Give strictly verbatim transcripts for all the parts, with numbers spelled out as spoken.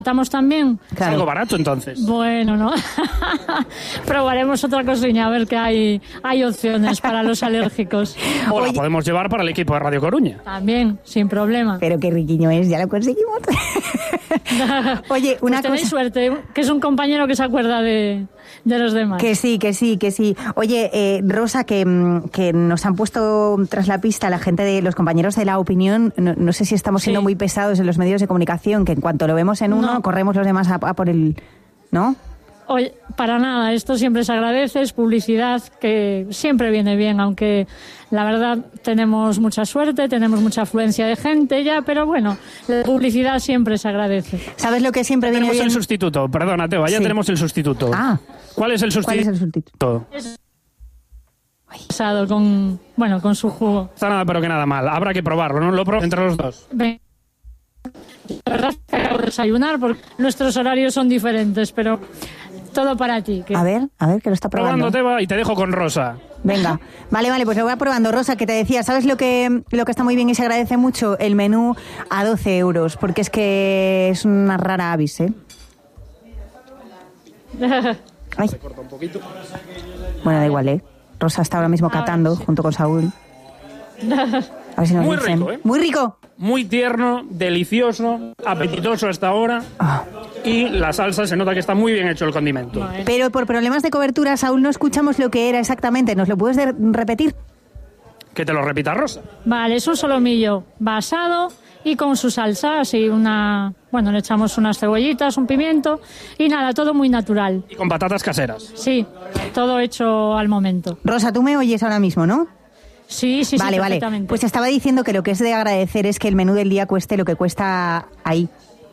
¿Estamos también? Claro. Algo barato, entonces. Bueno, ¿no? Probaremos otra cosilla, a ver que hay, hay opciones para los alérgicos. O la podemos llevar para el equipo de Radio Coruña. También, sin problema. Pero qué riquiño es, ya lo conseguimos. Oye, una pues tenéis cosa... suerte, que es un compañero que se acuerda de, de los demás. Que sí, que sí, que sí. Oye, eh, Rosa, que, que nos han puesto tras la pista la gente de los compañeros de La Opinión. No, no sé si estamos siendo sí. muy pesados en los medios de comunicación, que en cuanto lo vemos en uno, no. corremos los demás a, a por el... ¿No? Oye, para nada, esto siempre se agradece, es publicidad que siempre viene bien, aunque la verdad tenemos mucha suerte, tenemos mucha afluencia de gente ya, pero bueno, la publicidad siempre se agradece. ¿Sabes lo que siempre viene bien? Tenemos el sustituto, perdona, Teba, ya sí. tenemos el sustituto. Ah. ¿Cuál es el sustituto? ¿Cuál es el sustituto? Es pasado con, bueno, con su jugo. Está nada, pero que nada mal, habrá que probarlo, ¿no? Lo probamos entre los dos. Ven. La verdad es que acabo de desayunar porque nuestros horarios son diferentes, pero todo para ti. Que... A ver, a ver, que lo está probando. Probando, Teba, y te dejo con Rosa. Venga, vale, vale, pues lo voy a probando. Rosa, que te decía, ¿sabes lo que, lo que está muy bien y se agradece mucho? El menú a doce euros, porque es que es una rara avis, ¿eh? Ay. Se corta un poquito. Bueno, da igual, ¿eh? Rosa está ahora mismo catando, sí. junto con Saúl. A ver si nos Muy dicen. rico, ¿eh? Muy rico. Muy tierno, delicioso, apetitoso hasta ahora. Oh. Y la salsa se nota que está muy bien hecho el condimento. Pero por problemas de cobertura, Saúl, no escuchamos lo que era exactamente. ¿Nos lo puedes de- repetir? Que te lo repita, Rosa. Vale, es un solomillo basado y con su salsa, así una... Bueno, le echamos unas cebollitas, un pimiento y nada, todo muy natural. Y con patatas caseras. Sí, todo hecho al momento. Rosa, tú me oyes ahora mismo, ¿no? Sí, sí, vale, sí, vale. perfectamente. Pues estaba diciendo que lo que es de agradecer es que el menú del día cueste lo que cuesta ahí.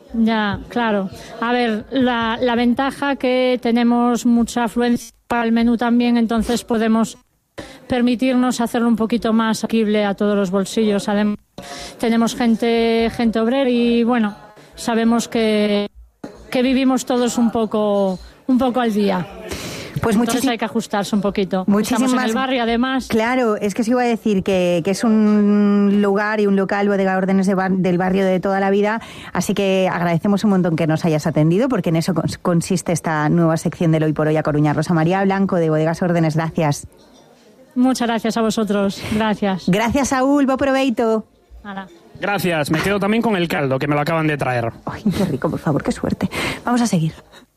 Ya, claro. A ver, la, la ventaja que tenemos mucha afluencia para el menú también, entonces podemos permitirnos hacerlo un poquito más asequible a todos los bolsillos. Además, tenemos gente, gente obrera y, bueno, sabemos que, que vivimos todos un poco, un poco al día. Pues Entonces hay que ajustarse un poquito. Estamos en el barrio, además. Claro, es que os iba a decir que, que es un lugar y un local bodega órdenes de bar, del barrio de toda la vida, así que agradecemos un montón que nos hayas atendido, porque en eso consiste esta nueva sección del Hoy por Hoy a Coruña. Rosa María Blanco, de Bodegas Órdenes, gracias. Muchas gracias a vosotros, gracias. Gracias, Saúl, bo proveito. Hala. Gracias, me quedo también con el caldo, que me lo acaban de traer. Ay, qué rico, por favor, qué suerte. Vamos a seguir.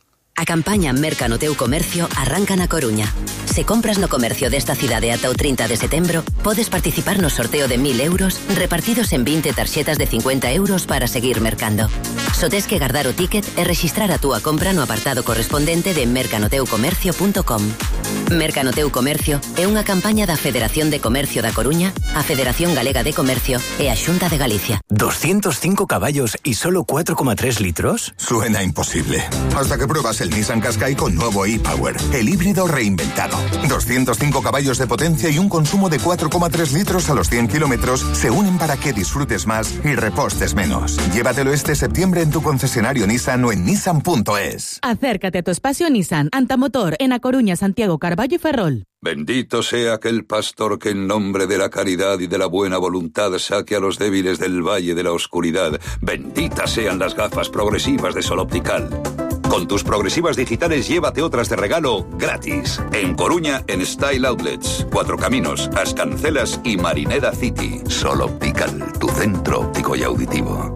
A campaña Merca no teu comercio arrancan a Coruña. Se compras no comercio desta cidade ata o trinta de setembro, podes participar no sorteo de mil euros repartidos en vinte tarxetas de cincuenta euros para seguir mercando. Só tes que guardar o ticket e rexistrar a túa compra no apartado correspondente de merca no teu comercio punto com. Merca no teu comercio é unha campaña da Federación de Comercio da Coruña, a Federación Galega de Comercio e a Xunta de Galicia. ¿doscientos cinco caballos y solo cuatro coma tres litros? Suena imposible. Hasta que pruebas el Nissan Qashqai con nuevo e-Power, el híbrido reinventado. doscientos cinco caballos de potencia y un consumo de cuatro coma tres litros a los cien kilómetros se unen para que disfrutes más y repostes menos. Llévatelo este septiembre en tu concesionario Nissan o en nissan punto es. Acércate a tu espacio Nissan Antamotor en A Coruña, Santiago, Carballo y Ferrol. Bendito sea aquel pastor que en nombre de la caridad y de la buena voluntad saque a los débiles del valle de la oscuridad. Benditas sean las gafas progresivas de Sol Optical. Con tus progresivas digitales llévate otras de regalo gratis. En Coruña, en Style Outlets, Cuatro Caminos, Ascancelas y Marineda City. Sol Optical, tu centro óptico y auditivo.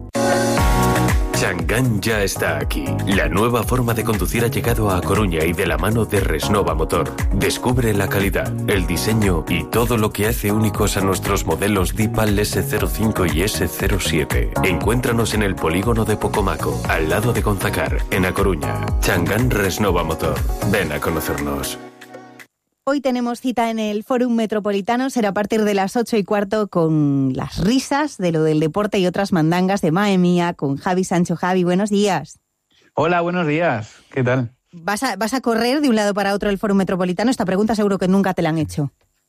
Chang'an ya está aquí. La nueva forma de conducir ha llegado a Coruña y de la mano de Resnova Motor. Descubre la calidad, el diseño y todo lo que hace únicos a nuestros modelos Dipal ese cero cinco y ese cero siete. Encuéntranos en el polígono de Pocomaco, al lado de Gonzacar, en A Coruña. Chang'an Resnova Motor. Ven a conocernos. Hoy tenemos cita en el Fórum Metropolitano, será a partir de las ocho y cuarto con las risas de lo del deporte y otras mandangas de Mae Mía, con Javi Sancho. Javi, buenos días. Hola, buenos días. ¿Qué tal? ¿Vas a, vas a correr de un lado para otro el Fórum Metropolitano? Esta pregunta seguro que nunca te la han hecho.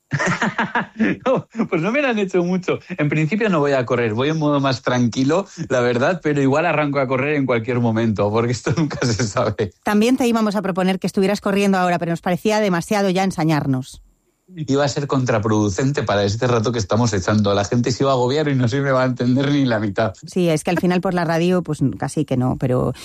No, pues no me la han hecho mucho. En principio no voy a correr, voy en modo más tranquilo, la verdad, pero igual arranco a correr en cualquier momento, porque esto nunca se sabe. También te íbamos a proponer que estuvieras corriendo ahora, pero nos parecía demasiado ya ensañarnos. iba a ser contraproducente para este rato que estamos echando. La gente se iba a agobiar y no se me va a entender ni la mitad. Sí, es que al final por la radio, pues casi que no, pero